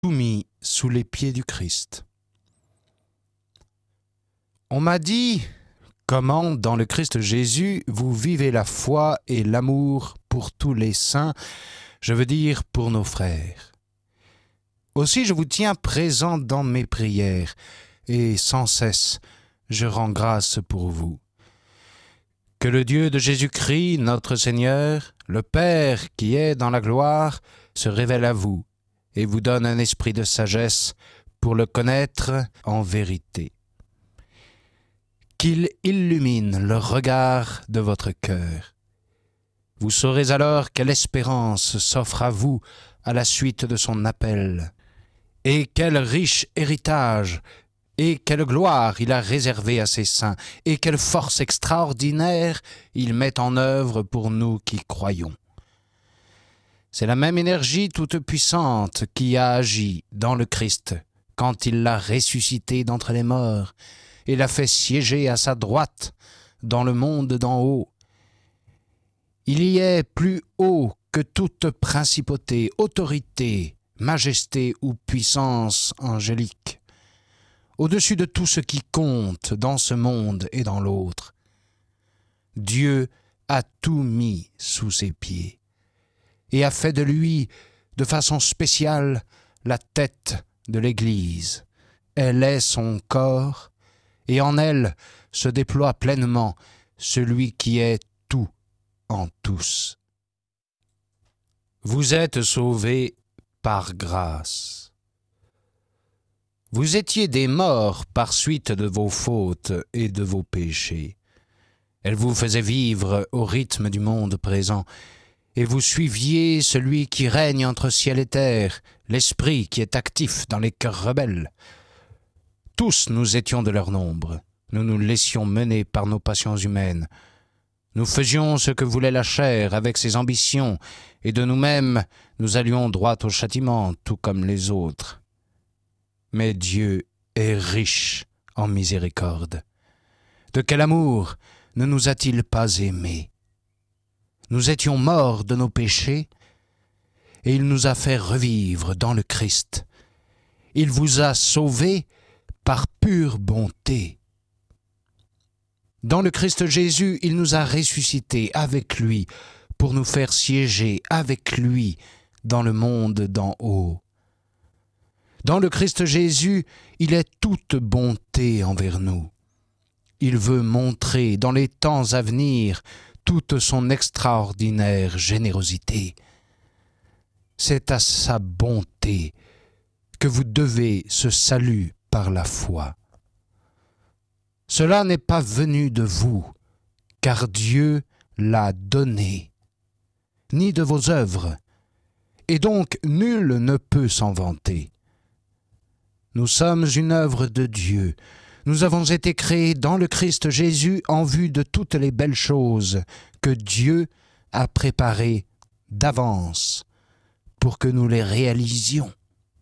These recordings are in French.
tout mis sous les pieds du Christ. On m'a dit comment, dans le Christ Jésus, vous vivez la foi et l'amour pour tous les saints, je veux dire pour nos frères. Aussi je vous tiens présent dans mes prières, et sans cesse je rends grâce pour vous. Que le Dieu de Jésus-Christ, notre Seigneur, le Père qui est dans la gloire, se révèle à vous et vous donne un esprit de sagesse pour le connaître en vérité. Qu'il illumine le regard de votre cœur. Vous saurez alors quelle espérance s'offre à vous à la suite de son appel, et quel riche héritage et quelle gloire il a réservé à ses saints, et quelle force extraordinaire il met en œuvre pour nous qui croyons. C'est la même énergie toute puissante qui a agi dans le Christ quand il l'a ressuscité d'entre les morts et l'a fait siéger à sa droite dans le monde d'en haut. Il y est plus haut que toute principauté, autorité, majesté ou puissance angélique, au-dessus de tout ce qui compte dans ce monde et dans l'autre. Dieu a tout mis sous ses pieds et a fait de lui, de façon spéciale, la tête de l'Église. Elle est son corps, et en elle se déploie pleinement celui qui est tout en tous. Vous êtes sauvés par grâce. Vous étiez des morts par suite de vos fautes et de vos péchés. Elles vous faisaient vivre au rythme du monde présent, et vous suiviez celui qui règne entre ciel et terre, l'esprit qui est actif dans les cœurs rebelles. Tous nous étions de leur nombre, nous nous laissions mener par nos passions humaines. Nous faisions ce que voulait la chair avec ses ambitions, et de nous-mêmes nous allions droit au châtiment, tout comme les autres. Mais Dieu est riche en miséricorde. De quel amour ne nous a-t-il pas aimés? Nous étions morts de nos péchés, et il nous a fait revivre dans le Christ. Il vous a sauvés par pure bonté. Dans le Christ Jésus, il nous a ressuscités avec lui pour nous faire siéger avec lui dans le monde d'en haut. Dans le Christ Jésus, il est toute bonté envers nous. Il veut montrer dans les temps à venir toute son extraordinaire générosité. C'est à sa bonté que vous devez ce salut par la foi. Cela n'est pas venu de vous, car Dieu l'a donné, ni de vos œuvres, et donc nul ne peut s'en vanter. Nous sommes une œuvre de Dieu. Nous avons été créés dans le Christ Jésus en vue de toutes les belles choses que Dieu a préparées d'avance pour que nous les réalisions.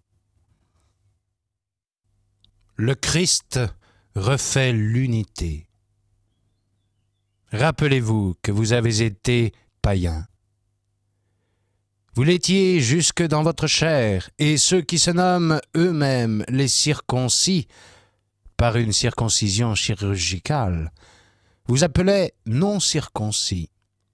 Le Christ refait l'unité. Rappelez-vous que vous avez été païens. Vous l'étiez jusque dans votre chair, et ceux qui se nomment eux-mêmes les circoncis, par une circoncision chirurgicale, vous appelaient non-circoncis.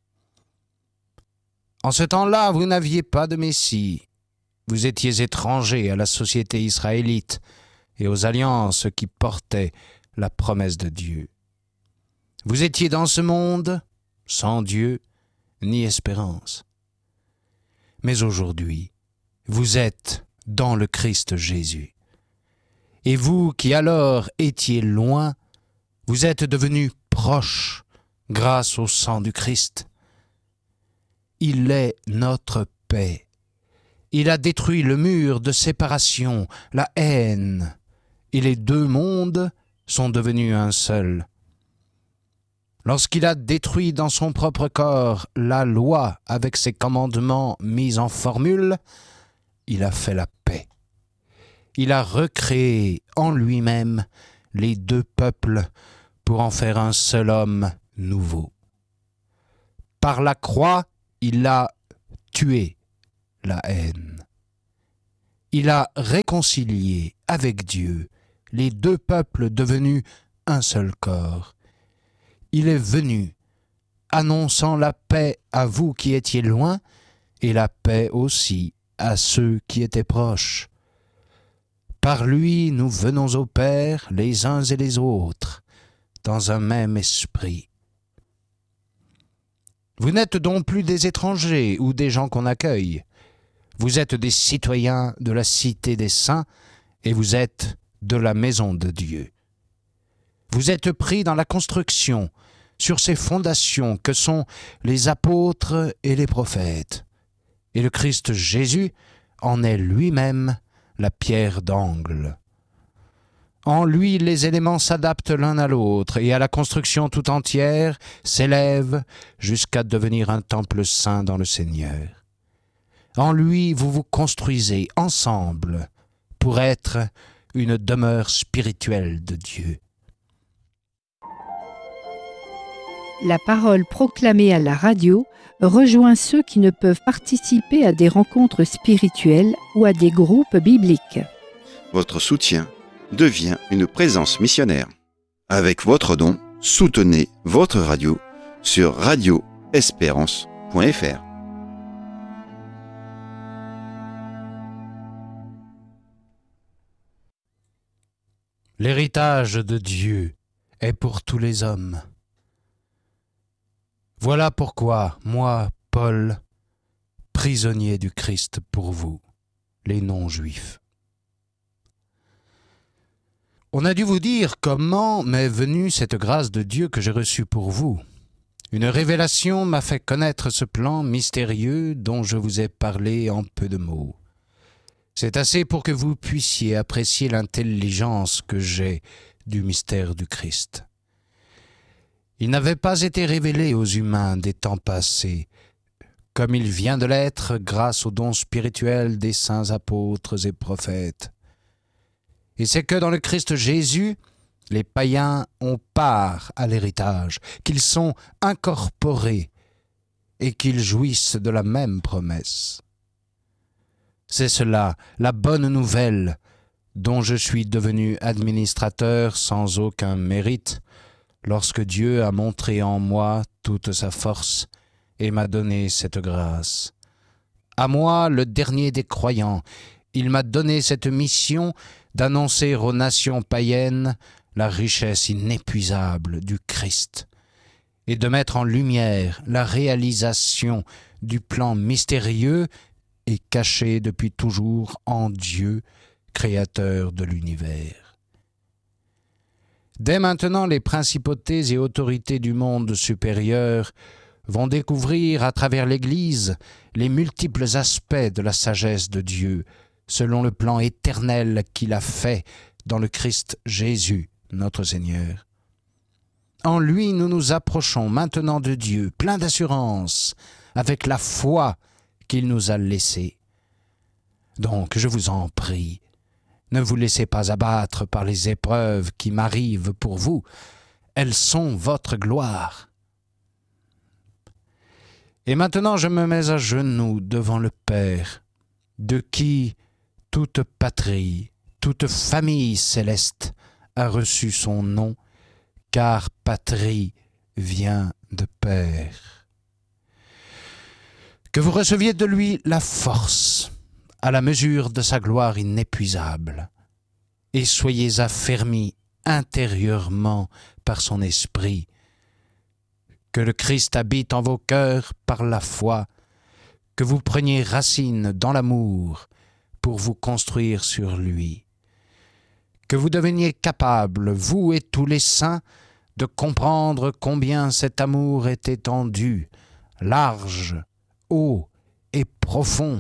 En ce temps-là, vous n'aviez pas de Messie. Vous étiez étrangers à la société israélite et aux alliances qui portaient la promesse de Dieu. Vous étiez dans ce monde sans Dieu ni espérance. Mais aujourd'hui, vous êtes dans le Christ Jésus. Et vous qui alors étiez loin, vous êtes devenus proches grâce au sang du Christ. Il est notre paix. Il a détruit le mur de séparation, la haine, et les deux mondes sont devenus un seul. Lorsqu'il a détruit dans son propre corps la loi avec ses commandements mis en formule, il a fait la paix. Il a recréé en lui-même les deux peuples pour en faire un seul homme nouveau. Par la croix, il a tué la haine. Il a réconcilié avec Dieu les deux peuples devenus un seul corps. Il est venu, annonçant la paix à vous qui étiez loin, et la paix aussi à ceux qui étaient proches. Par lui, nous venons au Père, les uns et les autres, dans un même esprit. Vous n'êtes donc plus des étrangers ou des gens qu'on accueille. Vous êtes des citoyens de la cité des saints et vous êtes de la maison de Dieu. Vous êtes pris dans la construction, sur ces fondations que sont les apôtres et les prophètes. Et le Christ Jésus en est lui-même la pierre d'angle. En lui, les éléments s'adaptent l'un à l'autre et à la construction tout entière s'élève jusqu'à devenir un temple saint dans le Seigneur. En lui, vous vous construisez ensemble pour être une demeure spirituelle de Dieu. La parole proclamée à la radio rejoint ceux qui ne peuvent participer à des rencontres spirituelles ou à des groupes bibliques. Votre soutien devient une présence missionnaire. Avec votre don, soutenez votre radio sur radioespérance.fr. L'héritage de Dieu est pour tous les hommes. Voilà pourquoi, moi, Paul, prisonnier du Christ pour vous, les non-juifs. On a dû vous dire comment m'est venue cette grâce de Dieu que j'ai reçue pour vous. Une révélation m'a fait connaître ce plan mystérieux dont je vous ai parlé en peu de mots. C'est assez pour que vous puissiez apprécier l'intelligence que j'ai du mystère du Christ. Il n'avait pas été révélé aux humains des temps passés, comme il vient de l'être grâce aux dons spirituels des saints apôtres et prophètes. Et c'est que dans le Christ Jésus, les païens ont part à l'héritage, qu'ils sont incorporés et qu'ils jouissent de la même promesse. C'est cela, la bonne nouvelle, dont je suis devenu administrateur sans aucun mérite, lorsque Dieu a montré en moi toute sa force et m'a donné cette grâce. À moi, le dernier des croyants, il m'a donné cette mission d'annoncer aux nations païennes la richesse inépuisable du Christ et de mettre en lumière la réalisation du plan mystérieux et caché depuis toujours en Dieu, créateur de l'univers. Dès maintenant, les principautés et autorités du monde supérieur vont découvrir à travers l'Église les multiples aspects de la sagesse de Dieu, selon le plan éternel qu'il a fait dans le Christ Jésus, notre Seigneur. En lui, nous nous approchons maintenant de Dieu, plein d'assurance, avec la foi qu'il nous a laissée. Donc, je vous en prie, ne vous laissez pas abattre par les épreuves qui m'arrivent pour vous. Elles sont votre gloire. Et maintenant, je me mets à genoux devant le Père, de qui toute patrie, toute famille céleste a reçu son nom, car patrie vient de Père. Que vous receviez de lui la force, à la mesure de sa gloire inépuisable, et soyez affermis intérieurement par son esprit, que le Christ habite en vos cœurs par la foi, que vous preniez racine dans l'amour pour vous construire sur lui, que vous deveniez capables, vous et tous les saints, de comprendre combien cet amour est étendu, large, haut et profond,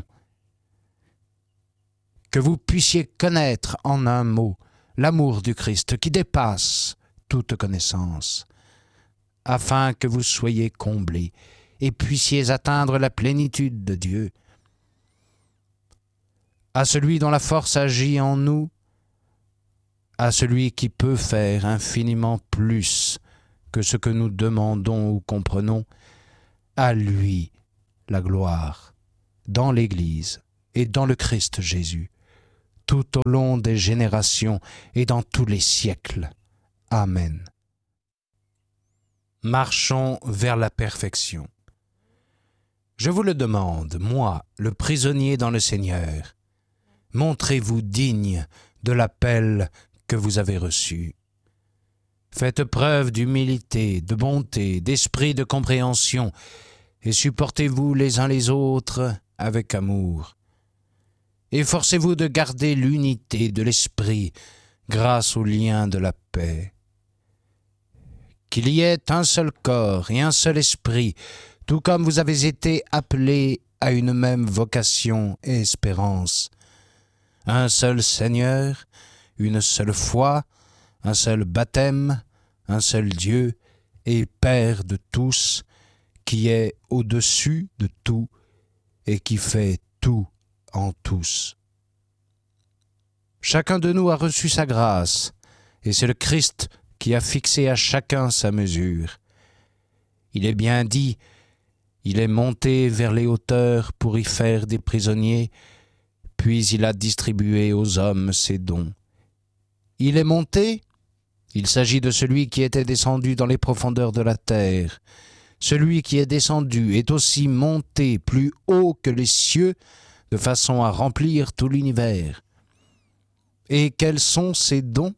que vous puissiez connaître en un mot l'amour du Christ qui dépasse toute connaissance, afin que vous soyez comblés et puissiez atteindre la plénitude de Dieu. À celui dont la force agit en nous, à celui qui peut faire infiniment plus que ce que nous demandons ou comprenons, à lui la gloire, dans l'Église et dans le Christ Jésus, tout au long des générations et dans tous les siècles. Amen. Marchons vers la perfection. Je vous le demande, moi, le prisonnier dans le Seigneur, montrez-vous digne de l'appel que vous avez reçu. Faites preuve d'humilité, de bonté, d'esprit de compréhension, et supportez-vous les uns les autres avec amour. Efforcez-vous de garder l'unité de l'esprit grâce au lien de la paix. Qu'il y ait un seul corps et un seul esprit, tout comme vous avez été appelés à une même vocation et espérance. Un seul Seigneur, une seule foi, un seul baptême, un seul Dieu et Père de tous, qui est au-dessus de tout et qui fait tout en tous. Chacun de nous a reçu sa grâce, et c'est le Christ qui a fixé à chacun sa mesure. Il est bien dit, il est monté vers les hauteurs pour y faire des prisonniers, puis il a distribué aux hommes ses dons. Il est monté, il s'agit de celui qui était descendu dans les profondeurs de la terre. Celui qui est descendu est aussi monté plus haut que les cieux, de façon à remplir tout l'univers. Et quels sont ces dons?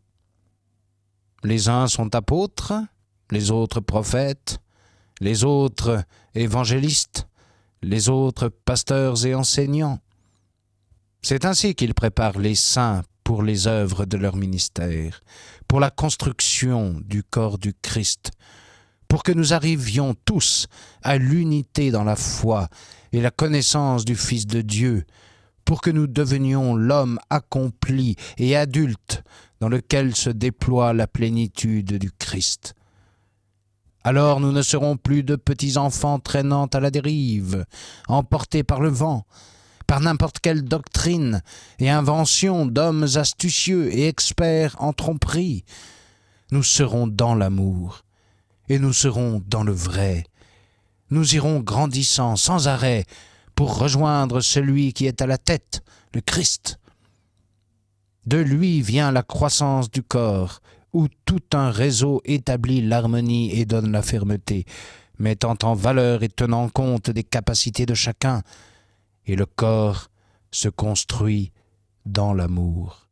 Les uns sont apôtres, les autres prophètes, les autres évangélistes, les autres pasteurs et enseignants. C'est ainsi qu'il prépare les saints pour les œuvres de leur ministère, pour la construction du corps du Christ, pour que nous arrivions tous à l'unité dans la foi et la connaissance du Fils de Dieu, pour que nous devenions l'homme accompli et adulte dans lequel se déploie la plénitude du Christ. Alors nous ne serons plus de petits enfants traînant à la dérive, emportés par le vent, par n'importe quelle doctrine et invention d'hommes astucieux et experts en tromperie. Nous serons dans l'amour, et nous serons dans le vrai. Nous irons grandissant sans arrêt pour rejoindre celui qui est à la tête, le Christ. De lui vient la croissance du corps, où tout un réseau établit l'harmonie et donne la fermeté, mettant en valeur et tenant compte des capacités de chacun, et le corps se construit dans l'amour.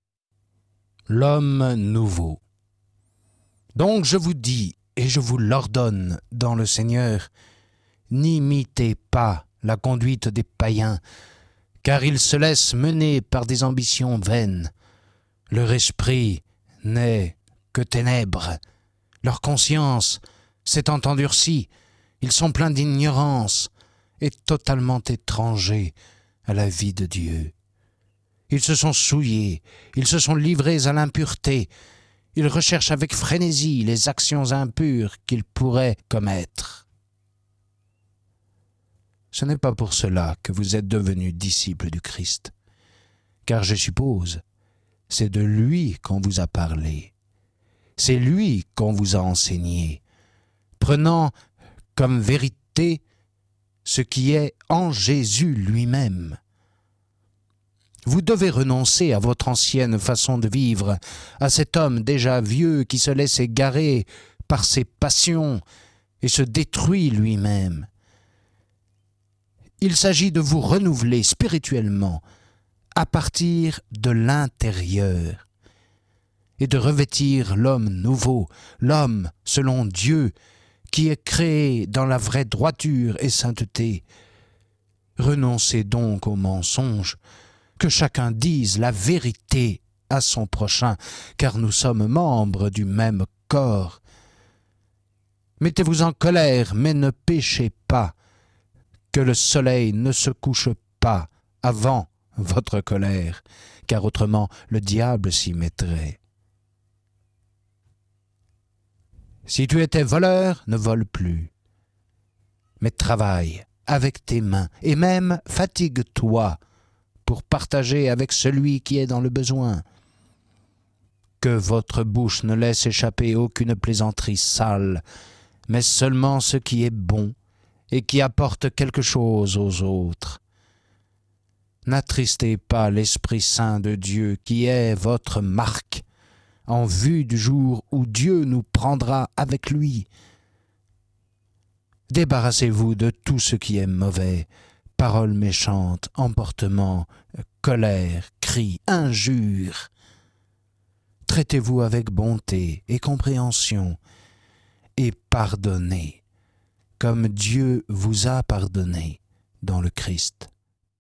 L'homme nouveau. Donc je vous dis, et je vous l'ordonne dans le Seigneur, n'imitez pas la conduite des païens, car ils se laissent mener par des ambitions vaines. Leur esprit n'est que ténèbres, leur conscience s'étant endurcie, ils sont pleins d'ignorance et totalement étrangers à la vie de Dieu. Ils se sont souillés, ils se sont livrés à l'impureté, ils recherchent avec frénésie les actions impures qu'ils pourraient commettre. Ce n'est pas pour cela que vous êtes devenus disciples du Christ, car je suppose, c'est de lui qu'on vous a parlé, c'est lui qu'on vous a enseigné, prenant comme vérité ce qui est en Jésus lui-même. Vous devez renoncer à votre ancienne façon de vivre, à cet homme déjà vieux qui se laisse égarer par ses passions et se détruit lui-même. Il s'agit de vous renouveler spirituellement à partir de l'intérieur et de revêtir l'homme nouveau, l'homme selon Dieu, qui est créé dans la vraie droiture et sainteté. Renoncez donc au mensonge, que chacun dise la vérité à son prochain, car nous sommes membres du même corps. Mettez-vous en colère, mais ne péchez pas, que le soleil ne se couche pas avant votre colère, car autrement le diable s'y mettrait. Si tu étais voleur, ne vole plus, mais travaille avec tes mains, et même fatigue-toi pour partager avec celui qui est dans le besoin. Que votre bouche ne laisse échapper aucune plaisanterie sale, mais seulement ce qui est bon et qui apporte quelque chose aux autres. N'attristez pas l'Esprit Saint de Dieu qui est votre marque, en vue du jour où Dieu nous prendra avec lui. Débarrassez-vous de tout ce qui est mauvais, paroles méchantes, emportements, colère, cris, injures. Traitez-vous avec bonté et compréhension, et pardonnez, comme Dieu vous a pardonné dans le Christ.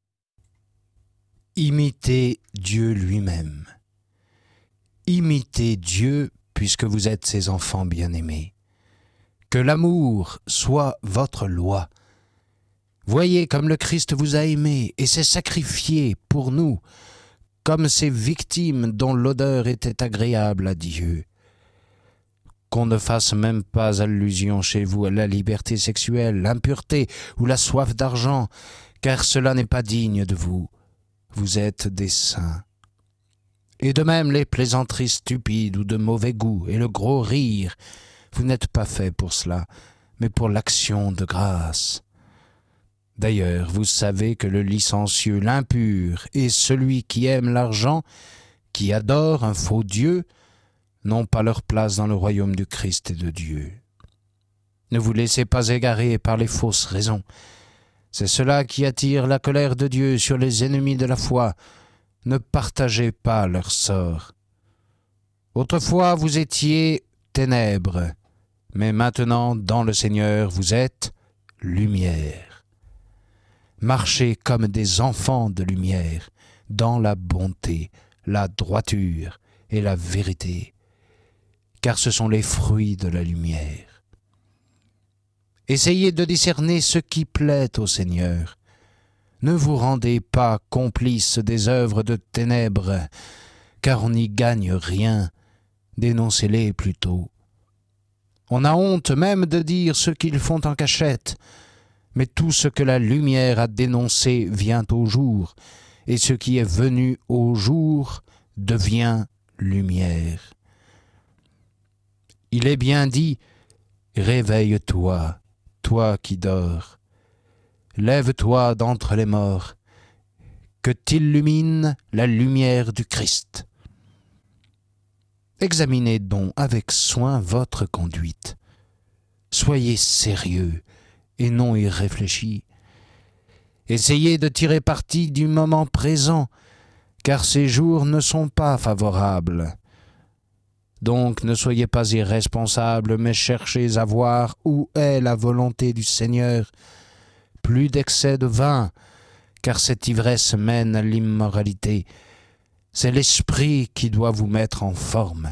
Imitez Dieu lui-même. Imitez Dieu puisque vous êtes ses enfants bien-aimés. Que l'amour soit votre loi. Voyez comme le Christ vous a aimés et s'est sacrifié pour nous, comme ces victimes dont l'odeur était agréable à Dieu. Qu'on ne fasse même pas allusion chez vous à la liberté sexuelle, l'impureté ou la soif d'argent, car cela n'est pas digne de vous. Vous êtes des saints. Et de même les plaisanteries stupides ou de mauvais goût et le gros rire, vous n'êtes pas faits pour cela, mais pour l'action de grâce. D'ailleurs, vous savez que le licencieux, l'impur et celui qui aime l'argent, qui adore un faux Dieu, n'ont pas leur place dans le royaume du Christ et de Dieu. Ne vous laissez pas égarer par les fausses raisons. C'est cela qui attire la colère de Dieu sur les ennemis de la foi. Ne partagez pas leur sort. Autrefois vous étiez ténèbres, mais maintenant dans le Seigneur vous êtes lumière. Marchez comme des enfants de lumière, dans la bonté, la droiture et la vérité, car ce sont les fruits de la lumière. Essayez de discerner ce qui plaît au Seigneur. Ne vous rendez pas complices des œuvres de ténèbres, car on n'y gagne rien. Dénoncez-les plutôt. On a honte même de dire ce qu'ils font en cachette, mais tout ce que la lumière a dénoncé vient au jour, et ce qui est venu au jour devient lumière. Il est bien dit, « Réveille-toi, toi qui dors, lève-toi d'entre les morts, que t'illumine la lumière du Christ. » Examinez donc avec soin votre conduite. Soyez sérieux et non irréfléchis. Essayez de tirer parti du moment présent, car ces jours ne sont pas favorables. Donc ne soyez pas irresponsables, mais cherchez à voir où est la volonté du Seigneur. Plus d'excès de vin, car cette ivresse mène à l'immoralité. C'est l'esprit qui doit vous mettre en forme.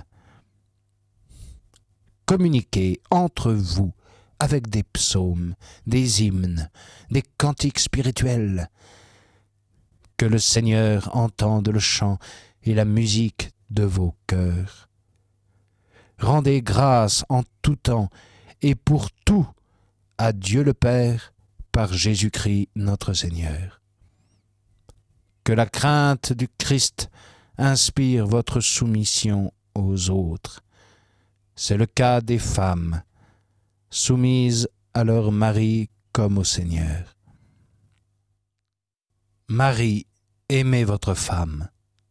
Communiquez entre vous avec des psaumes, des hymnes, des cantiques spirituels. Que le Seigneur entende le chant et la musique de vos cœurs. Rendez grâce en tout temps et pour tout à Dieu le Père par Jésus-Christ notre Seigneur. Que la crainte du Christ inspire votre soumission aux autres. C'est le cas des femmes, soumises à leur mari comme au Seigneur. Marie, aimez votre femme.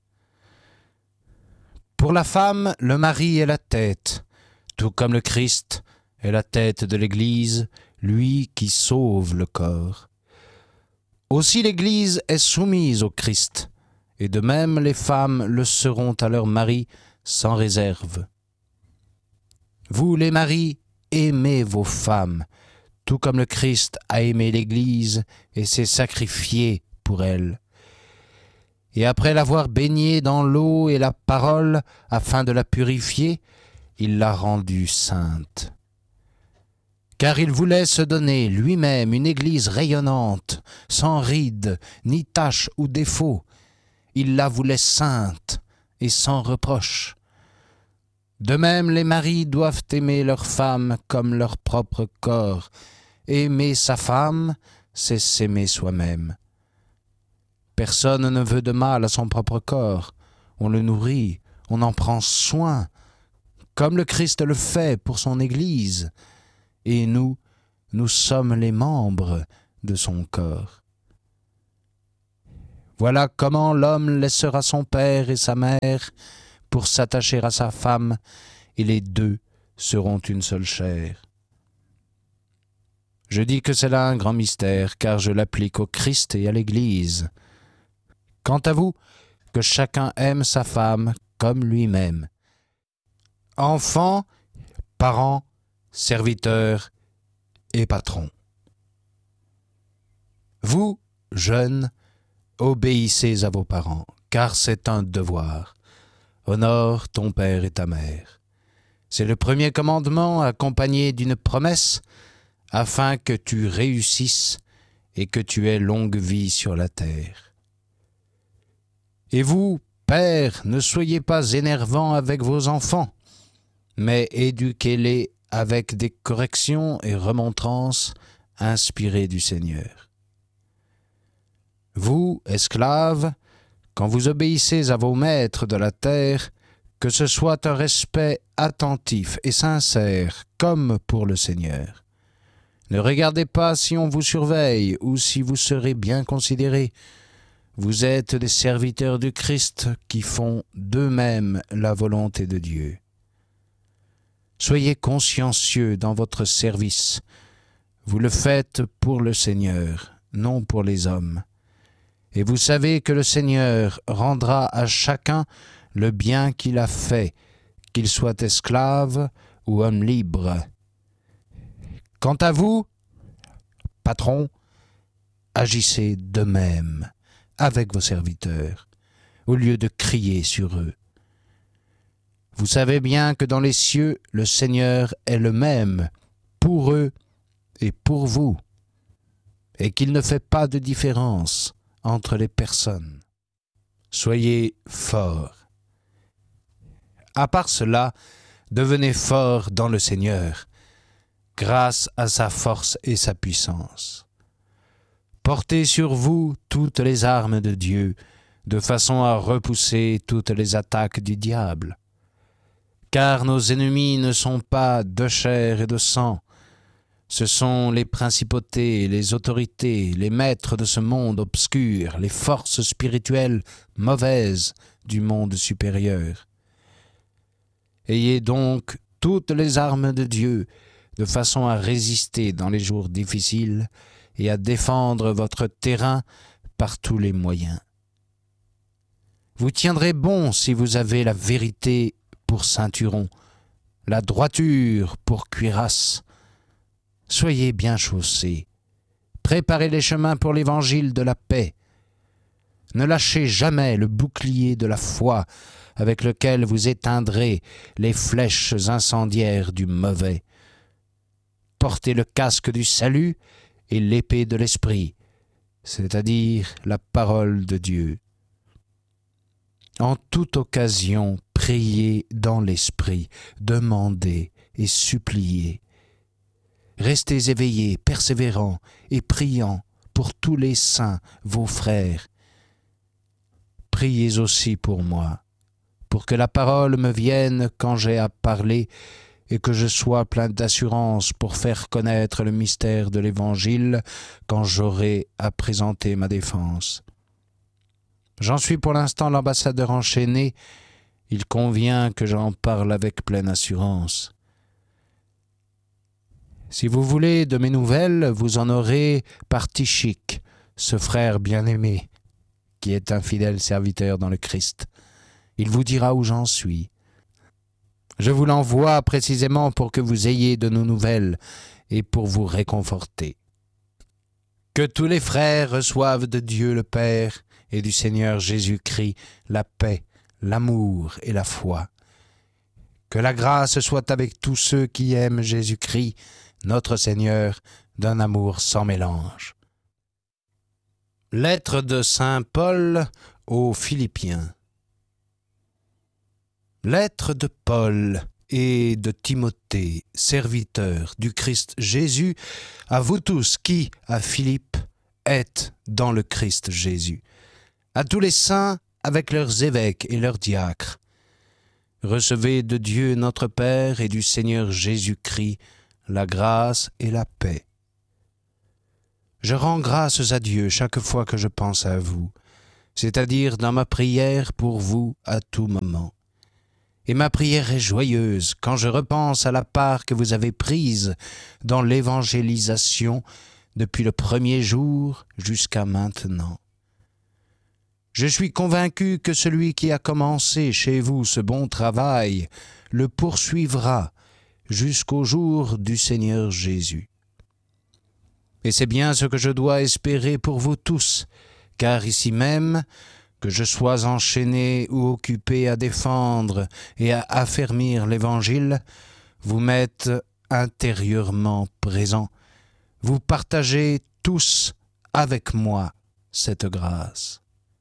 Pour la femme, le mari est la tête, tout comme le Christ est la tête de l'Église, lui qui sauve le corps. Aussi l'Église est soumise au Christ, et de même les femmes le seront à leur mari sans réserve. Vous les maris, aimez vos femmes, tout comme le Christ a aimé l'Église et s'est sacrifié pour elle. Et après l'avoir baignée dans l'eau et la parole, afin de la purifier, il l'a rendue sainte. Car il voulait se donner lui-même une Église rayonnante, sans rides, ni taches ou défauts. Il la voulait sainte et sans reproche. De même, les maris doivent aimer leur femme comme leur propre corps. Aimer sa femme, c'est s'aimer soi-même. Personne ne veut de mal à son propre corps. On le nourrit, on en prend soin, comme le Christ le fait pour son Église. Et nous sommes les membres de son corps. Voilà comment l'homme laissera son père et sa mère pour s'attacher à sa femme, et les deux seront une seule chair. Je dis que c'est là un grand mystère, car je l'applique au Christ et à l'Église. Quant à vous, que chacun aime sa femme comme lui-même. Enfants, parents, serviteurs et patrons. Vous, jeunes, obéissez à vos parents, car c'est un devoir. Honore ton père et ta mère. C'est le premier commandement accompagné d'une promesse, afin que tu réussisses et que tu aies longue vie sur la terre. Et vous, pères, ne soyez pas énervants avec vos enfants, mais éduquez-les avec des corrections et remontrances inspirées du Seigneur. Vous, esclaves, quand vous obéissez à vos maîtres de la terre, que ce soit un respect attentif et sincère, comme pour le Seigneur. Ne regardez pas si on vous surveille ou si vous serez bien considérés. Vous êtes des serviteurs du Christ qui font d'eux-mêmes la volonté de Dieu. Soyez consciencieux dans votre service. Vous le faites pour le Seigneur, non pour les hommes. Et vous savez que le Seigneur rendra à chacun le bien qu'il a fait, qu'il soit esclave ou homme libre. Quant à vous, patrons, agissez de même avec vos serviteurs, au lieu de crier sur eux. Vous savez bien que dans les cieux, le Seigneur est le même pour eux et pour vous, et qu'il ne fait pas de différence entre les personnes. Soyez forts. À part cela, devenez forts dans le Seigneur, grâce à sa force et sa puissance. Portez sur vous toutes les armes de Dieu, de façon à repousser toutes les attaques du diable. Car nos ennemis ne sont pas de chair et de sang, ce sont les principautés, les autorités, les maîtres de ce monde obscur, les forces spirituelles mauvaises du monde supérieur. Ayez donc toutes les armes de Dieu, de façon à résister dans les jours difficiles et à défendre votre terrain par tous les moyens. Vous tiendrez bon si vous avez la vérité pour ceinturon, la droiture pour cuirasse. Soyez bien chaussés, préparez les chemins pour l'évangile de la paix. Ne lâchez jamais le bouclier de la foi avec lequel vous éteindrez les flèches incendiaires du mauvais. Portez le casque du salut et l'épée de l'esprit, c'est-à-dire la parole de Dieu. En toute occasion, priez dans l'esprit, demandez et suppliez. Restez éveillés, persévérants et priants pour tous les saints, vos frères. Priez aussi pour moi, pour que la parole me vienne quand j'ai à parler et que je sois plein d'assurance pour faire connaître le mystère de l'Évangile quand j'aurai à présenter ma défense. J'en suis pour l'instant l'ambassadeur enchaîné, il convient que j'en parle avec pleine assurance. Si vous voulez de mes nouvelles, vous en aurez par Tychik, ce frère bien-aimé, qui est un fidèle serviteur dans le Christ. Il vous dira où j'en suis. Je vous l'envoie précisément pour que vous ayez de nos nouvelles et pour vous réconforter. Que tous les frères reçoivent de Dieu le Père et du Seigneur Jésus-Christ la paix, l'amour et la foi. Que la grâce soit avec tous ceux qui aiment Jésus-Christ, notre Seigneur, d'un amour sans mélange. Lettre de saint Paul aux Philippiens. Lettre de Paul et de Timothée, serviteurs du Christ Jésus, à vous tous qui, à Philippe, êtes dans le Christ Jésus, à tous les saints avec leurs évêques et leurs diacres. Recevez de Dieu notre Père et du Seigneur Jésus-Christ la grâce et la paix. Je rends grâces à Dieu chaque fois que je pense à vous, c'est-à-dire dans ma prière pour vous à tout moment. Et ma prière est joyeuse quand je repense à la part que vous avez prise dans l'évangélisation depuis le premier jour jusqu'à maintenant. Je suis convaincu que celui qui a commencé chez vous ce bon travail le poursuivra jusqu'au jour du Seigneur Jésus. Et c'est bien ce que je dois espérer pour vous tous, car ici même, que je sois enchaîné ou occupé à défendre et à affermir l'Évangile, vous m'êtes intérieurement présents. Vous partagez tous avec moi cette grâce.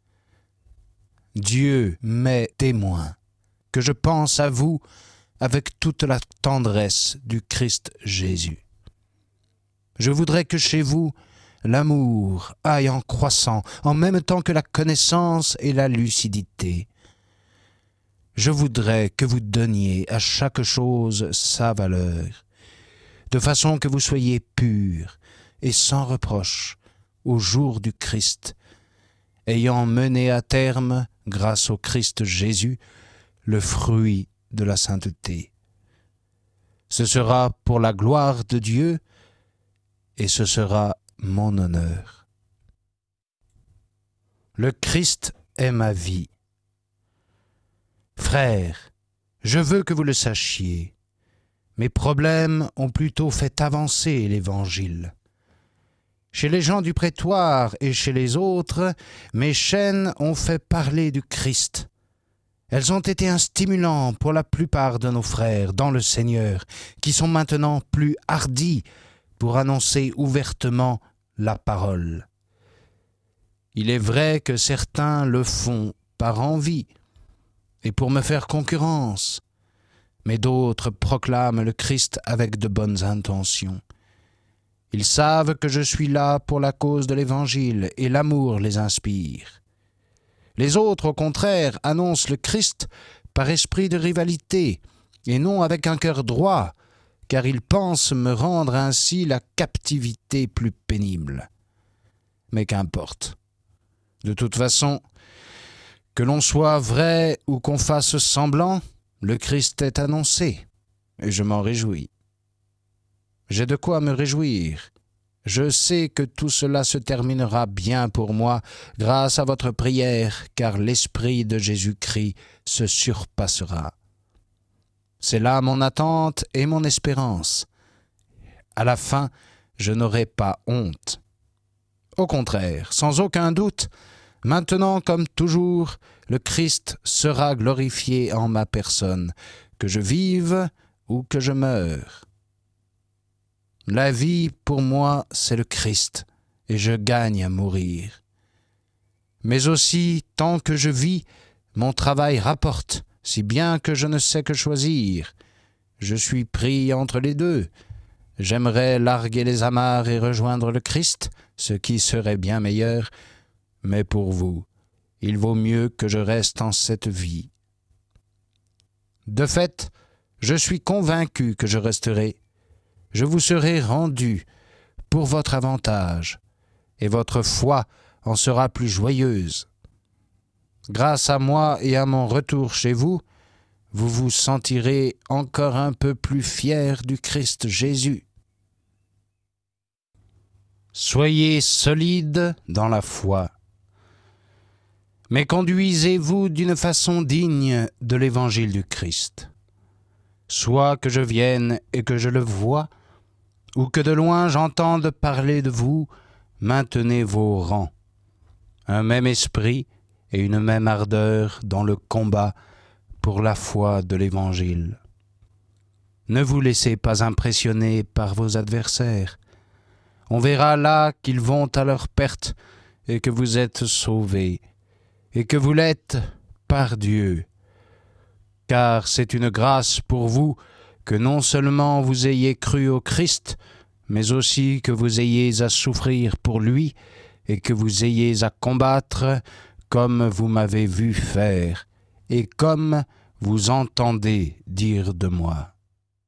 Dieu m'est témoin que je pense à vous avec toute la tendresse du Christ Jésus. Je voudrais que chez vous, l'amour aille en croissant, en même temps que la connaissance et la lucidité. Je voudrais que vous donniez à chaque chose sa valeur, de façon que vous soyez purs et sans reproche au jour du Christ, ayant mené à terme, grâce au Christ Jésus, le fruit de la sainteté. Ce sera pour la gloire de Dieu et ce sera mon honneur. Le Christ est ma vie. Frères, je veux que vous le sachiez. Mes problèmes ont plutôt fait avancer l'Évangile. Chez les gens du prétoire et chez les autres, mes chaînes ont fait parler du Christ. Elles ont été un stimulant pour la plupart de nos frères dans le Seigneur, qui sont maintenant plus hardis pour annoncer ouvertement la parole. Il est vrai que certains le font par envie et pour me faire concurrence, mais d'autres proclament le Christ avec de bonnes intentions. Ils savent que je suis là pour la cause de l'Évangile et l'amour les inspire. Les autres, au contraire, annoncent le Christ par esprit de rivalité et non avec un cœur droit, car ils pensent me rendre ainsi la captivité plus pénible. Mais qu'importe. De toute façon, que l'on soit vrai ou qu'on fasse semblant, le Christ est annoncé, et je m'en réjouis. J'ai de quoi me réjouir. Je sais que tout cela se terminera bien pour moi grâce à votre prière, car l'Esprit de Jésus-Christ se surpassera. C'est là mon attente et mon espérance. À la fin, je n'aurai pas honte. Au contraire, sans aucun doute, maintenant comme toujours, le Christ sera glorifié en ma personne, que je vive ou que je meure. La vie, pour moi, c'est le Christ, et je gagne à mourir. Mais aussi, tant que je vis, mon travail rapporte, si bien que je ne sais que choisir. Je suis pris entre les deux. J'aimerais larguer les amarres et rejoindre le Christ, ce qui serait bien meilleur, mais pour vous, il vaut mieux que je reste en cette vie. De fait, je suis convaincu que je resterai. Je vous serai rendu pour votre avantage, et votre foi en sera plus joyeuse. Grâce à moi et à mon retour chez vous, vous vous sentirez encore un peu plus fiers du Christ Jésus. Soyez solides dans la foi, mais conduisez-vous d'une façon digne de l'Évangile du Christ. Soit que je vienne et que je le voie, ou que de loin j'entende parler de vous, maintenez vos rangs. Un même esprit et une même ardeur dans le combat pour la foi de l'Évangile. Ne vous laissez pas impressionner par vos adversaires. On verra là qu'ils vont à leur perte et que vous êtes sauvés, et que vous l'êtes par Dieu. Car c'est une grâce pour vous que non seulement vous ayez cru au Christ, mais aussi que vous ayez à souffrir pour lui et que vous ayez à combattre comme vous m'avez vu faire et comme vous entendez dire de moi.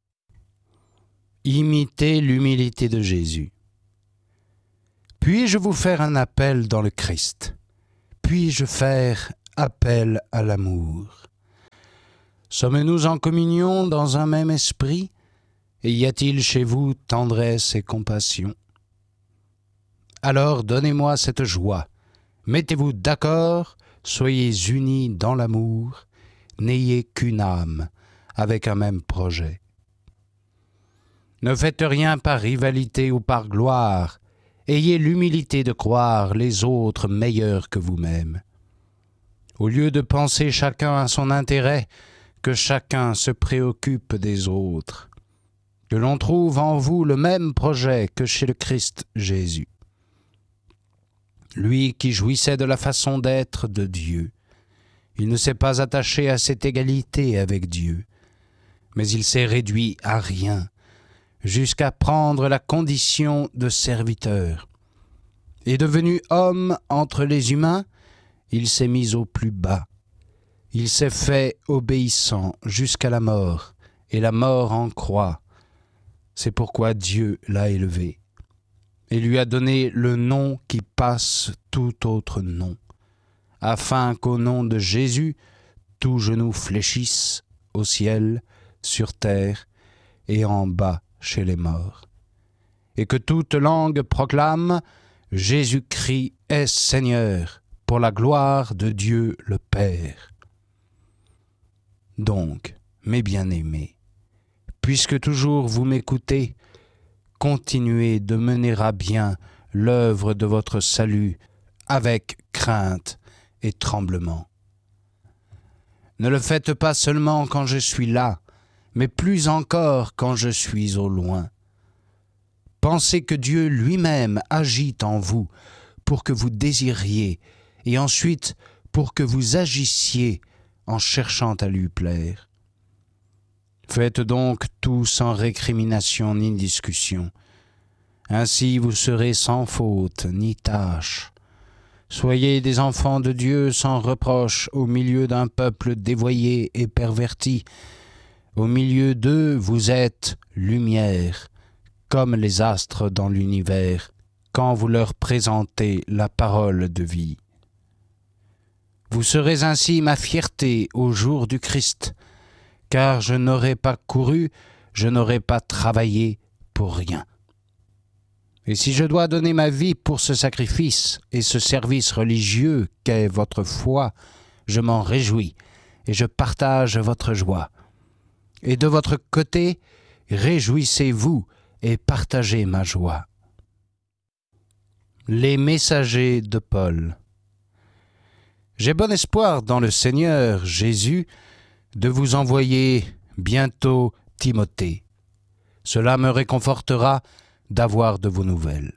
Imitez l'humilité de Jésus. Puis-je vous faire un appel dans le Christ? puis-je faire appel à l'amour? Sommes-nous en communion dans un même esprit? Et y a-t-il chez vous tendresse et compassion? Alors donnez-moi cette joie. Mettez-vous d'accord, soyez unis dans l'amour, n'ayez qu'une âme, avec un même projet. Ne faites rien par rivalité ou par gloire, ayez l'humilité de croire les autres meilleurs que vous-même. Au lieu de penser chacun à son intérêt, que chacun se préoccupe des autres, que l'on trouve en vous le même projet que chez le Christ Jésus. Lui qui jouissait de la façon d'être de Dieu, il ne s'est pas attaché à cette égalité avec Dieu, mais il s'est réduit à rien, jusqu'à prendre la condition de serviteur. Et devenu homme entre les humains, il s'est mis au plus bas. Il s'est fait obéissant jusqu'à la mort, et la mort en croix. C'est pourquoi Dieu l'a élevé, et lui a donné le nom qui passe tout autre nom, afin qu'au nom de Jésus, tout genou fléchisse au ciel, sur terre et en bas chez les morts, et que toute langue proclame « Jésus-Christ est Seigneur, pour la gloire de Dieu le Père ». Donc, mes bien-aimés, puisque toujours vous m'écoutez, continuez de mener à bien l'œuvre de votre salut avec crainte et tremblement. Ne le faites pas seulement quand je suis là, mais plus encore quand je suis au loin. Pensez que Dieu lui-même agit en vous pour que vous désiriez et ensuite pour que vous agissiez en cherchant à lui plaire. Faites donc tout sans récrimination ni discussion. Ainsi vous serez sans faute ni tâche. Soyez des enfants de Dieu sans reproche au milieu d'un peuple dévoyé et perverti. Au milieu d'eux, vous êtes lumière, comme les astres dans l'univers, quand vous leur présentez la parole de vie. Vous serez ainsi ma fierté au jour du Christ, car je n'aurai pas couru, je n'aurai pas travaillé pour rien. Et si je dois donner ma vie pour ce sacrifice et ce service religieux qu'est votre foi, je m'en réjouis et je partage votre joie. Et de votre côté, réjouissez-vous et partagez ma joie. Les messagers de Paul. J'ai bon espoir dans le Seigneur Jésus de vous envoyer bientôt Timothée. Cela me réconfortera d'avoir de vos nouvelles.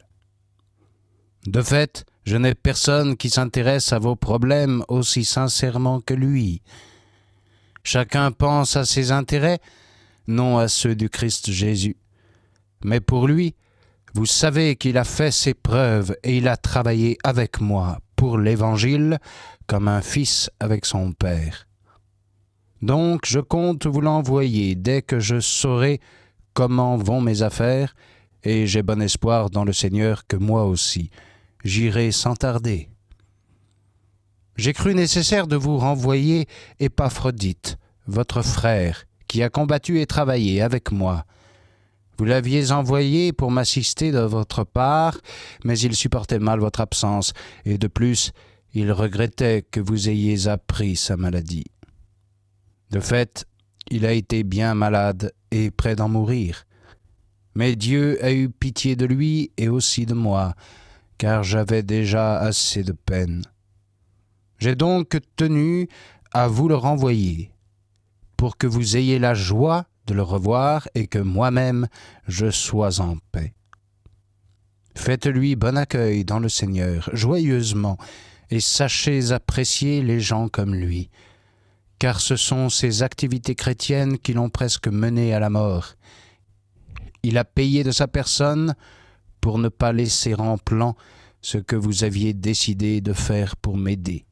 De fait, je n'ai personne qui s'intéresse à vos problèmes aussi sincèrement que lui. Chacun pense à ses intérêts, non à ceux du Christ Jésus. Mais pour lui, vous savez qu'il a fait ses preuves et il a travaillé avec moi pour l'Évangile comme un fils avec son père. Donc je compte vous l'envoyer dès que je saurai comment vont mes affaires, et j'ai bon espoir dans le Seigneur que moi aussi, j'irai sans tarder. J'ai cru nécessaire de vous renvoyer Épaphrodite, votre frère, qui a combattu et travaillé avec moi. Vous l'aviez envoyé pour m'assister de votre part, mais il supportait mal votre absence, et de plus, il regrettait que vous ayez appris sa maladie. De fait, il a été bien malade et près d'en mourir. Mais Dieu a eu pitié de lui et aussi de moi, car j'avais déjà assez de peine. J'ai donc tenu à vous le renvoyer, pour que vous ayez la joie de le revoir et que moi-même je sois en paix. Faites-lui bon accueil dans le Seigneur, joyeusement, et sachez apprécier les gens comme lui, car ce sont ces activités chrétiennes qui l'ont presque mené à la mort. Il a payé de sa personne pour ne pas laisser en plan ce que vous aviez décidé de faire pour m'aider.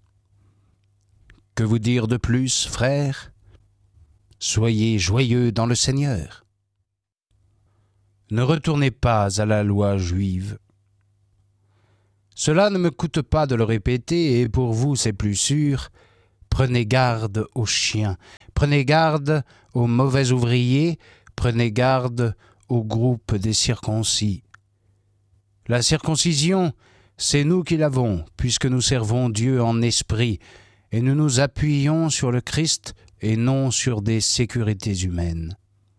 Que vous dire de plus, frères? Soyez joyeux dans le Seigneur. Ne retournez pas à la loi juive. Cela ne me coûte pas de le répéter, et pour vous c'est plus sûr. Prenez garde aux chiens, prenez garde aux mauvais ouvriers, prenez garde au groupe des circoncis. La circoncision, c'est nous qui l'avons, puisque nous servons Dieu en esprit, et nous nous appuyons sur le Christ et non sur des sécurités humaines.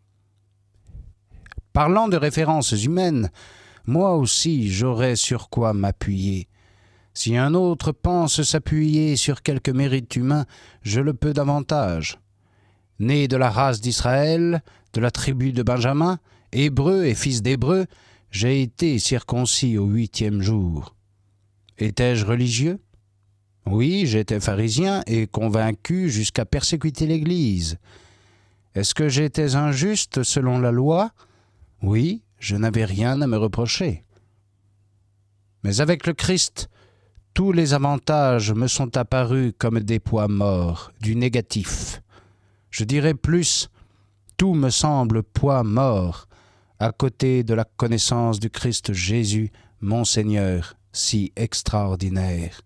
Parlant de références humaines, moi aussi j'aurais sur quoi m'appuyer. Si un autre pense s'appuyer sur quelque mérite humain, je le peux davantage. Né de la race d'Israël, de la tribu de Benjamin, hébreu et fils d'hébreu, j'ai été circoncis au 8e jour. Étais-je religieux? Oui, j'étais pharisien et convaincu jusqu'à persécuter l'Église. Est-ce que j'étais injuste selon la loi? Oui, je n'avais rien à me reprocher. Mais avec le Christ, tous les avantages me sont apparus comme des poids morts, du négatif. Je dirais plus, tout me semble poids mort, à côté de la connaissance du Christ Jésus, mon Seigneur, si extraordinaire.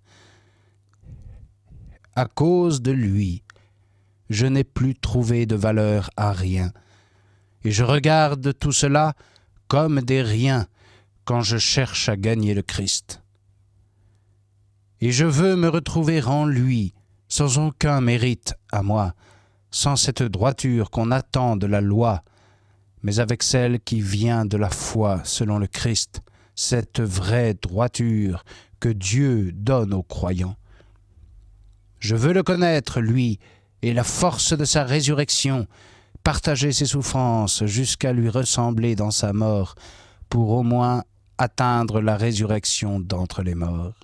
À cause de lui, je n'ai plus trouvé de valeur à rien, et je regarde tout cela comme des riens quand je cherche à gagner le Christ. Et je veux me retrouver en lui, sans aucun mérite à moi, sans cette droiture qu'on attend de la loi, mais avec celle qui vient de la foi selon le Christ, cette vraie droiture que Dieu donne aux croyants. Je veux le connaître, lui, et la force de sa résurrection, partager ses souffrances jusqu'à lui ressembler dans sa mort, pour au moins atteindre la résurrection d'entre les morts.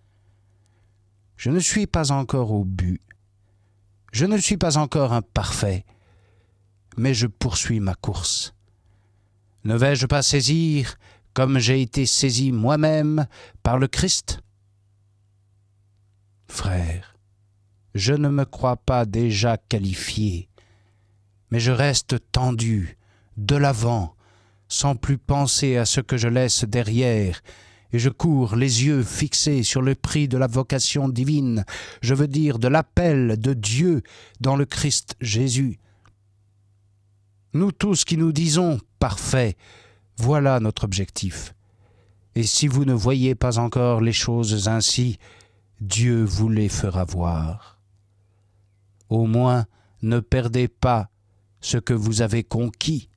Je ne suis pas encore au but. Je ne suis pas encore un parfait, mais je poursuis ma course. Ne vais-je pas saisir, comme j'ai été saisi moi-même par le Christ? Frère, je ne me crois pas déjà qualifié, mais je reste tendu, de l'avant, sans plus penser à ce que je laisse derrière, et je cours les yeux fixés sur le prix de la vocation divine, je veux dire de l'appel de Dieu dans le Christ Jésus. Nous tous qui nous disons « parfaits », voilà notre objectif. Et si vous ne voyez pas encore les choses ainsi, Dieu vous les fera voir. Au moins, ne perdez pas ce que vous avez conquis.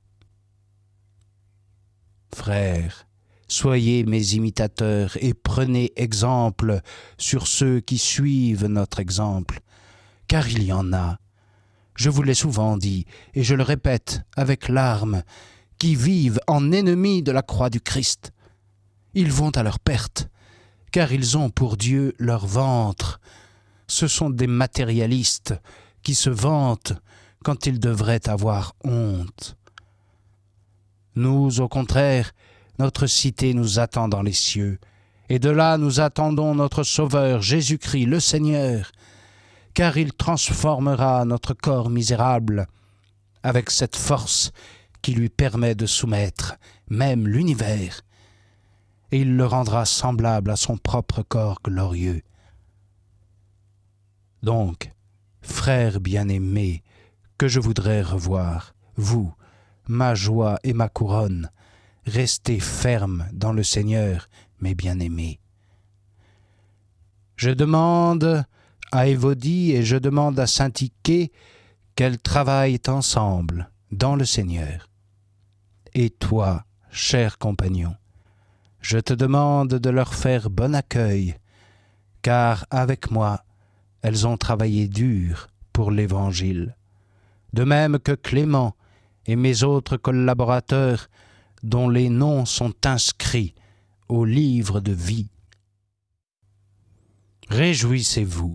Frères, soyez mes imitateurs et prenez exemple sur ceux qui suivent notre exemple, car il y en a, je vous l'ai souvent dit, et je le répète avec larmes, qui vivent en ennemis de la croix du Christ. Ils vont à leur perte, car ils ont pour Dieu leur ventre. Ce sont des matérialistes qui se vantent quand ils devraient avoir honte. Nous, au contraire, notre cité nous attend dans les cieux, et de là nous attendons notre Sauveur, Jésus-Christ, le Seigneur, car il transformera notre corps misérable avec cette force qui lui permet de soumettre même l'univers, et il le rendra semblable à son propre corps glorieux. Donc, frères bien-aimés, que je voudrais revoir, vous, ma joie et ma couronne, restez fermes dans le Seigneur, mes bien-aimés. Je demande à Évodie et je demande à Syntyché qu'elles travaillent ensemble dans le Seigneur. Et toi, cher compagnon, je te demande de leur faire bon accueil, car avec moi, elles ont travaillé dur pour l'Évangile, de même que Clément et mes autres collaborateurs dont les noms sont inscrits au livre de vie. Réjouissez-vous.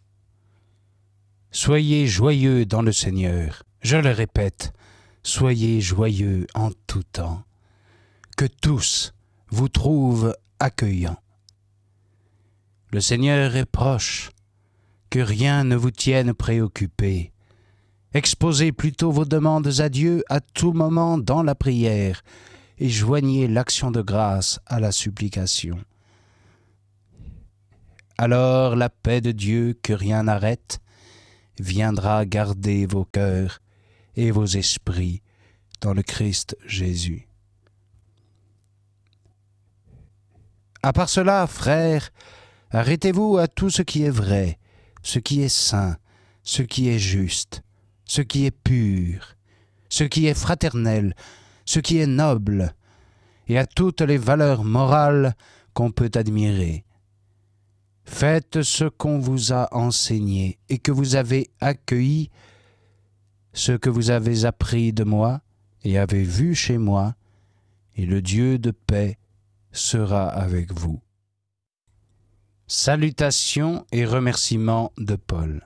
Soyez joyeux dans le Seigneur. Je le répète, soyez joyeux en tout temps. Que tous vous trouvent accueillants. Le Seigneur est proche. Que rien ne vous tienne préoccupé. Exposez plutôt vos demandes à Dieu à tout moment dans la prière et joignez l'action de grâce à la supplication. Alors la paix de Dieu que rien n'arrête viendra garder vos cœurs et vos esprits dans le Christ Jésus. À part cela, frères, arrêtez-vous à tout ce qui est vrai, ce qui est saint, ce qui est juste, ce qui est pur, ce qui est fraternel, ce qui est noble, et à toutes les valeurs morales qu'on peut admirer. Faites ce qu'on vous a enseigné et que vous avez accueilli, ce que vous avez appris de moi et avez vu chez moi, et le Dieu de paix sera avec vous. Salutations et remerciements de Paul.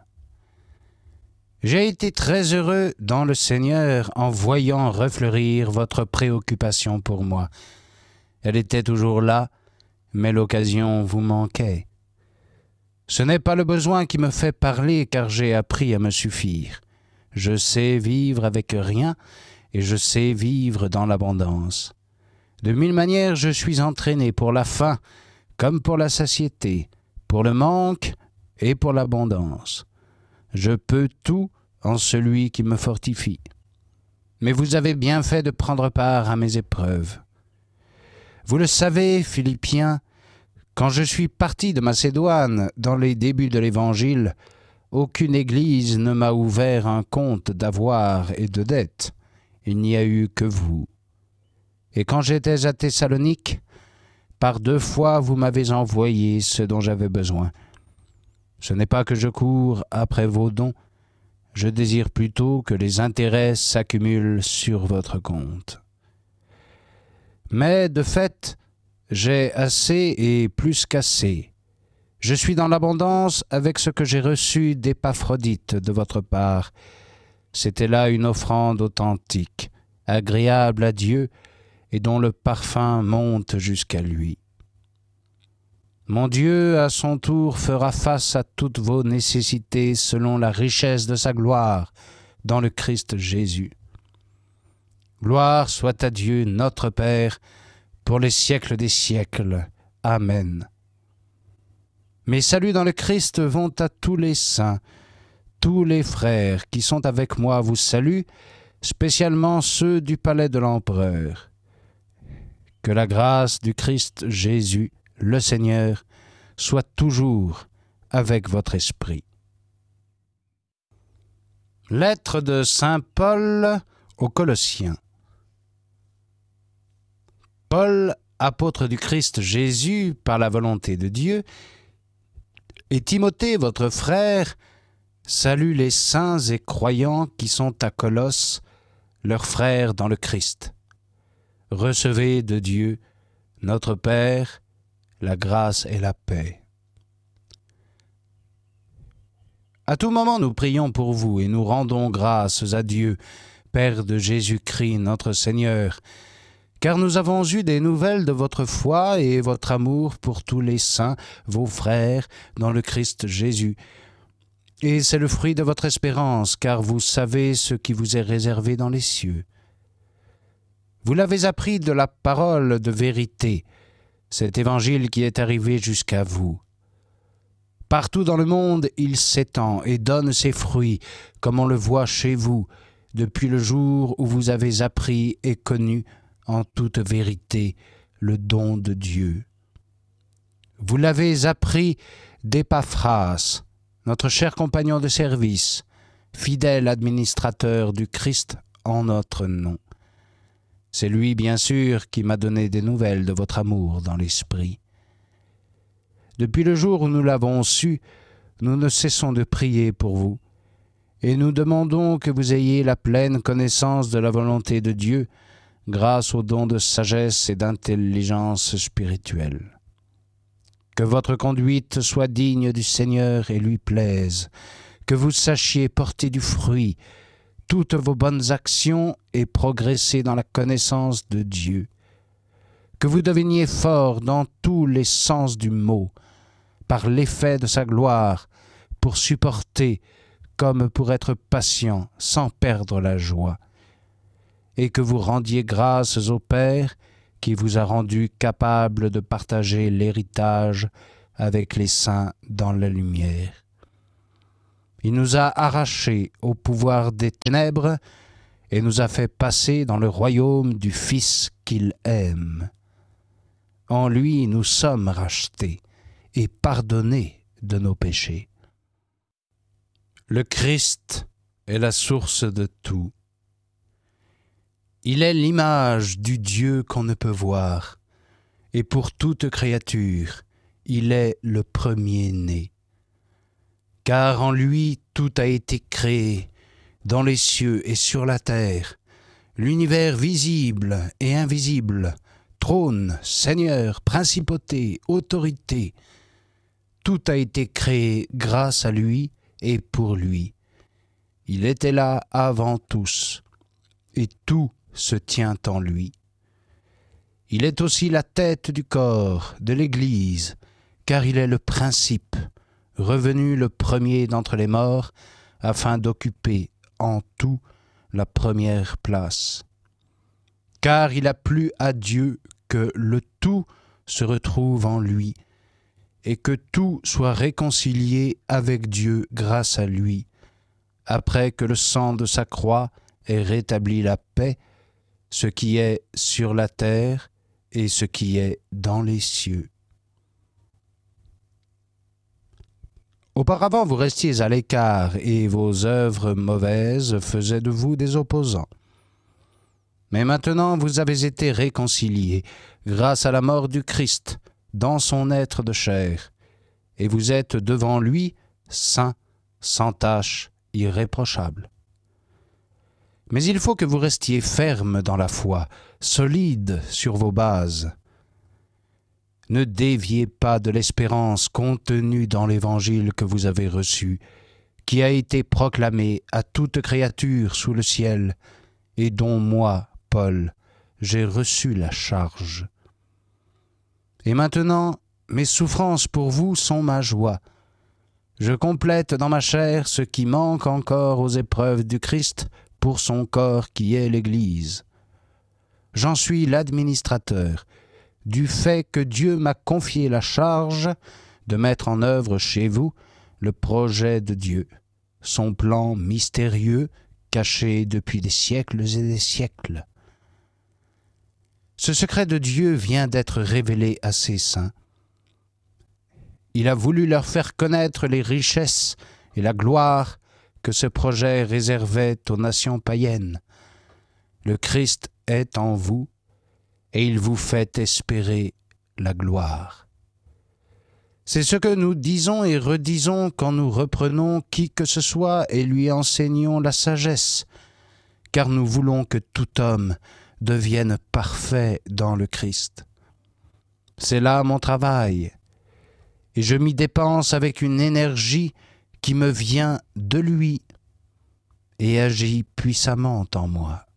J'ai été très heureux dans le Seigneur en voyant refleurir votre préoccupation pour moi. Elle était toujours là, mais l'occasion vous manquait. Ce n'est pas le besoin qui me fait parler, car j'ai appris à me suffire. Je sais vivre avec rien, et je sais vivre dans l'abondance. De mille manières, je suis entraîné pour la faim, comme pour la satiété, pour le manque et pour l'abondance. Je peux tout en celui qui me fortifie. Mais vous avez bien fait de prendre part à mes épreuves. Vous le savez, Philippiens, quand je suis parti de Macédoine, dans les débuts de l'Évangile, aucune église ne m'a ouvert un compte d'avoir et de dettes. Il n'y a eu que vous. Et quand j'étais à Thessalonique, par 2 fois vous m'avez envoyé ce dont j'avais besoin. Ce n'est pas que je cours après vos dons, je désire plutôt que les intérêts s'accumulent sur votre compte. Mais de fait, j'ai assez et plus qu'assez. Je suis dans l'abondance avec ce que j'ai reçu d'Épaphrodite de votre part. C'était là une offrande authentique, agréable à Dieu, et dont le parfum monte jusqu'à lui. Mon Dieu, à son tour, fera face à toutes vos nécessités selon la richesse de sa gloire dans le Christ Jésus. Gloire soit à Dieu, notre Père, pour les siècles des siècles. Amen. Mes saluts dans le Christ vont à tous les saints. Tous les frères qui sont avec moi vous saluent, spécialement ceux du palais de l'empereur. Que la grâce du Christ Jésus, le Seigneur, soit toujours avec votre esprit. Lettre de saint Paul aux Colossiens. Paul, apôtre du Christ Jésus par la volonté de Dieu, et Timothée, votre frère, salue les saints et croyants qui sont à Colosse, leurs frères dans le Christ. Recevez de Dieu, notre Père, la grâce et la paix. À tout moment, nous prions pour vous et nous rendons grâces à Dieu, Père de Jésus-Christ, notre Seigneur, car nous avons eu des nouvelles de votre foi et votre amour pour tous les saints, vos frères, dans le Christ Jésus. Et c'est le fruit de votre espérance, car vous savez ce qui vous est réservé dans les cieux. Vous l'avez appris de la parole de vérité, cet évangile qui est arrivé jusqu'à vous. Partout dans le monde, il s'étend et donne ses fruits, comme on le voit chez vous, depuis le jour où vous avez appris et connu en toute vérité le don de Dieu. Vous l'avez appris d'Épaphras, notre cher compagnon de service, fidèle administrateur du Christ en notre nom. C'est lui, bien sûr, qui m'a donné des nouvelles de votre amour dans l'esprit. Depuis le jour où nous l'avons su, nous ne cessons de prier pour vous, et nous demandons que vous ayez la pleine connaissance de la volonté de Dieu, grâce aux dons de sagesse et d'intelligence spirituelle. Que votre conduite soit digne du Seigneur et lui plaise, que vous sachiez porter du fruit, toutes vos bonnes actions et progresser dans la connaissance de Dieu. Que vous deveniez forts dans tous les sens du mot, par l'effet de sa gloire, pour supporter comme pour être patient sans perdre la joie. Et que vous rendiez grâces au Père qui vous a rendu capable de partager l'héritage avec les saints dans la lumière. Il nous a arrachés au pouvoir des ténèbres et nous a fait passer dans le royaume du Fils qu'il aime. En lui, nous sommes rachetés et pardonnés de nos péchés. Le Christ est la source de tout. Il est l'image du Dieu qu'on ne peut voir, et pour toute créature, il est le premier-né. Car en lui tout a été créé, dans les cieux et sur la terre, l'univers visible et invisible, trône, seigneur, principauté, autorité, tout a été créé grâce à lui et pour lui. Il était là avant tous, et tout se tient en lui. Il est aussi la tête du corps, de l'Église, car il est le principe, revenu le premier d'entre les morts, afin d'occuper en tout la première place. Car il a plu à Dieu que le tout se retrouve en lui, et que tout soit réconcilié avec Dieu grâce à lui, après que le sang de sa croix ait rétabli la paix, ce qui est sur la terre et ce qui est dans les cieux. Auparavant, vous restiez à l'écart et vos œuvres mauvaises faisaient de vous des opposants. Mais maintenant, vous avez été réconciliés grâce à la mort du Christ dans son être de chair, et vous êtes devant lui saints, sans tache, irréprochables. Mais il faut que vous restiez fermes dans la foi, solides sur vos bases. Ne déviez pas de l'espérance contenue dans l'Évangile que vous avez reçu, qui a été proclamé à toute créature sous le ciel, et dont moi, Paul, j'ai reçu la charge. Et maintenant, mes souffrances pour vous sont ma joie. Je complète dans ma chair ce qui manque encore aux épreuves du Christ pour son corps qui est l'Église. J'en suis l'administrateur, du fait que Dieu m'a confié la charge de mettre en œuvre chez vous le projet de Dieu, son plan mystérieux caché depuis des siècles et des siècles. Ce secret de Dieu vient d'être révélé à ses saints. Il a voulu leur faire connaître les richesses et la gloire que ce projet réservait aux nations païennes. Le Christ est en vous, et il vous fait espérer la gloire. C'est ce que nous disons et redisons quand nous reprenons qui que ce soit et lui enseignons la sagesse, car nous voulons que tout homme devienne parfait dans le Christ. C'est là mon travail, et je m'y dépense avec une énergie qui me vient de lui et agit puissamment en moi.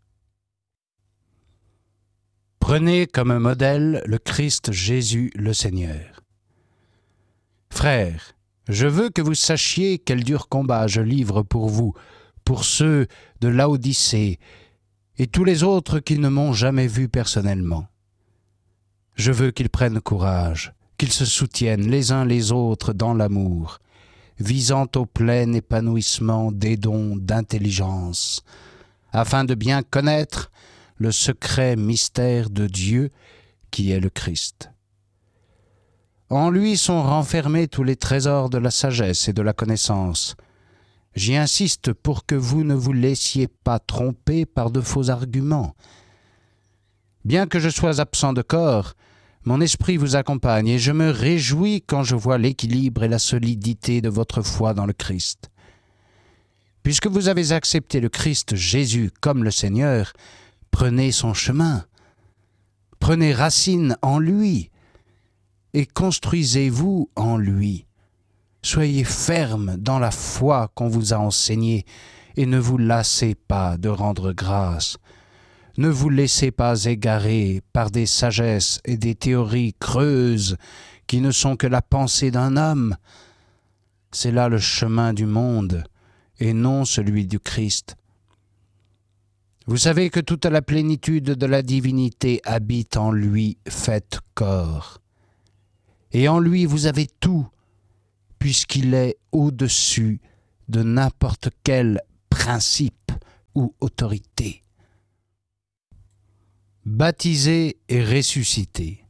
Prenez comme modèle le Christ Jésus le Seigneur. Frères, je veux que vous sachiez quel dur combat je livre pour vous, pour ceux de Laodicée et tous les autres qui ne m'ont jamais vu personnellement. Je veux qu'ils prennent courage, qu'ils se soutiennent les uns les autres dans l'amour, visant au plein épanouissement des dons d'intelligence, afin de bien connaître le secret mystère de Dieu qui est le Christ. En lui sont renfermés tous les trésors de la sagesse et de la connaissance. J'y insiste pour que vous ne vous laissiez pas tromper par de faux arguments. Bien que je sois absent de corps, mon esprit vous accompagne et je me réjouis quand je vois l'équilibre et la solidité de votre foi dans le Christ. Puisque vous avez accepté le Christ Jésus comme le Seigneur, prenez son chemin, prenez racine en lui et construisez-vous en lui. Soyez fermes dans la foi qu'on vous a enseignée et ne vous lassez pas de rendre grâce. Ne vous laissez pas égarer par des sagesses et des théories creuses qui ne sont que la pensée d'un homme. C'est là le chemin du monde et non celui du Christ. Vous savez que toute la plénitude de la divinité habite en lui, faite corps. Et en lui vous avez tout, puisqu'il est au-dessus de n'importe quel principe ou autorité. Baptisé et ressuscité.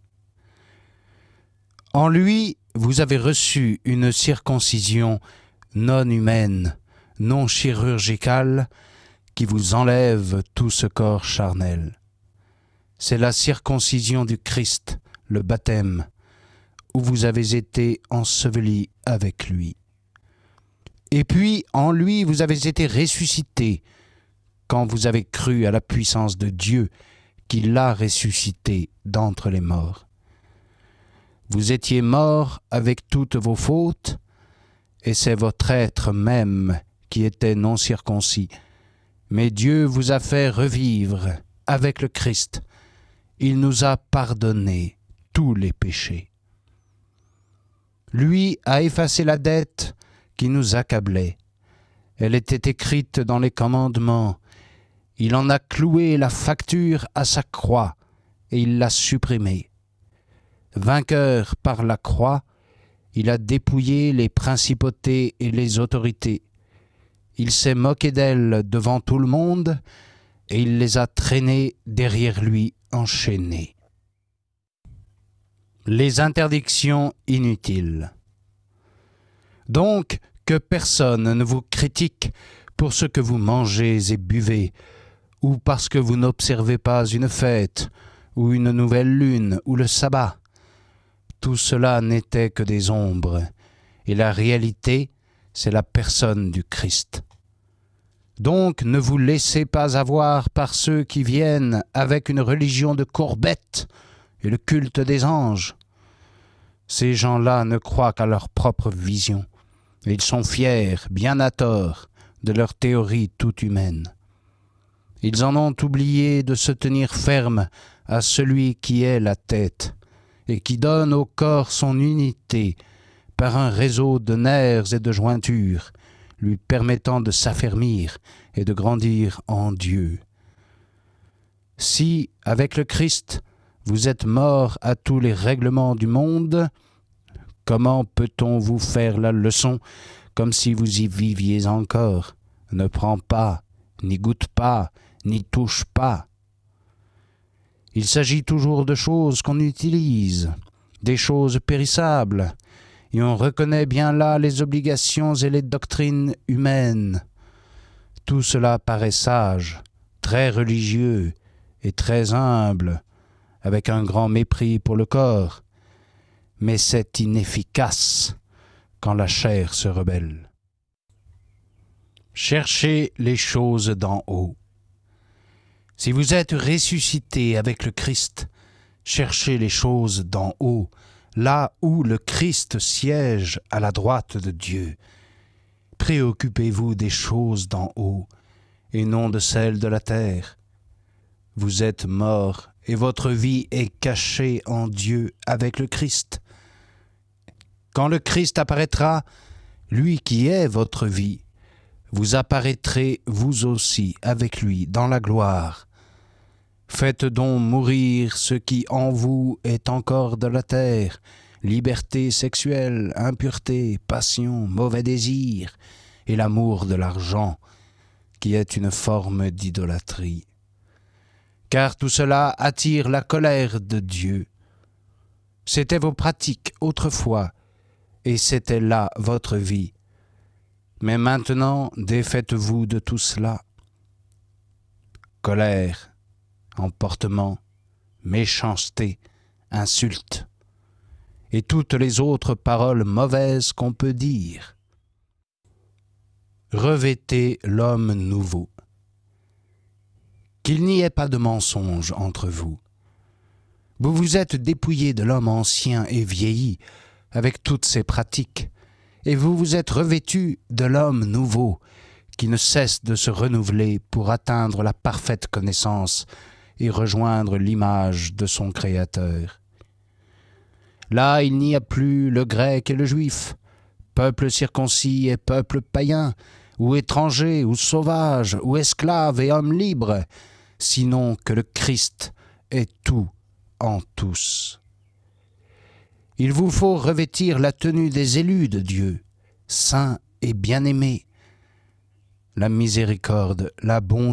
En lui, vous avez reçu une circoncision non humaine, non chirurgicale, qui vous enlève tout ce corps charnel. C'est la circoncision du Christ, le baptême, où vous avez été ensevelis avec lui. Et puis, en lui, vous avez été ressuscités, quand vous avez cru à la puissance de Dieu, qui l'a ressuscité d'entre les morts. Vous étiez morts avec toutes vos fautes, et c'est votre être même qui était non circoncis. Mais Dieu vous a fait revivre avec le Christ. Il nous a pardonné tous les péchés. Lui a effacé la dette qui nous accablait. Elle était écrite dans les commandements. Il en a cloué la facture à sa croix et il l'a supprimée. Vainqueur par la croix, il a dépouillé les principautés et les autorités. Il s'est moqué d'elles devant tout le monde et il les a traînées derrière lui enchaînées. Les interdictions inutiles. Donc, que personne ne vous critique pour ce que vous mangez et buvez, ou parce que vous n'observez pas une fête, ou une nouvelle lune, ou le sabbat. Tout cela n'était que des ombres, et la réalité, c'est la personne du Christ. Donc ne vous laissez pas avoir par ceux qui viennent avec une religion de courbettes et le culte des anges. Ces gens-là ne croient qu'à leur propre vision, et ils sont fiers, bien à tort, de leur théorie toute humaine. Ils en ont oublié de se tenir ferme à celui qui est la tête, et qui donne au corps son unité par un réseau de nerfs et de jointures, lui permettant de s'affermir et de grandir en Dieu. Si, avec le Christ, vous êtes morts à tous les règlements du monde, comment peut-on vous faire la leçon comme si vous y viviez encore? Ne prends pas, n'y goûte pas, n'y touche pas. Il s'agit toujours de choses qu'on utilise, des choses périssables, et on reconnaît bien là les obligations et les doctrines humaines. Tout cela paraît sage, très religieux et très humble, avec un grand mépris pour le corps, mais c'est inefficace quand la chair se rebelle. Cherchez les choses d'en haut. Si vous êtes ressuscité avec le Christ, cherchez les choses d'en haut, là où le Christ siège à la droite de Dieu. Préoccupez-vous des choses d'en haut, et non de celles de la terre. Vous êtes morts, et votre vie est cachée en Dieu avec le Christ. Quand le Christ apparaîtra, lui qui est votre vie, vous apparaîtrez vous aussi avec lui dans la gloire. Faites donc mourir ce qui en vous est encore de la terre, liberté sexuelle, impureté, passion, mauvais désir, et l'amour de l'argent, qui est une forme d'idolâtrie. Car tout cela attire la colère de Dieu. C'étaient vos pratiques autrefois, et c'était là votre vie. Mais maintenant, défaites-vous de tout cela. Colère, emportement, méchanceté, insulte, et toutes les autres paroles mauvaises qu'on peut dire. Revêtez l'homme nouveau. Qu'il n'y ait pas de mensonge entre vous. Vous vous êtes dépouillés de l'homme ancien et vieilli, avec toutes ses pratiques, et vous vous êtes revêtus de l'homme nouveau, qui ne cesse de se renouveler pour atteindre la parfaite connaissance et rejoindre l'image de son Créateur. Là, il n'y a plus le grec et le juif, peuple circoncis et peuple païen, ou étranger, ou sauvage, ou esclave et homme libre, sinon que le Christ est tout en tous. Il vous faut revêtir la tenue des élus de Dieu, saints et bien-aimés. La miséricorde, la bonté,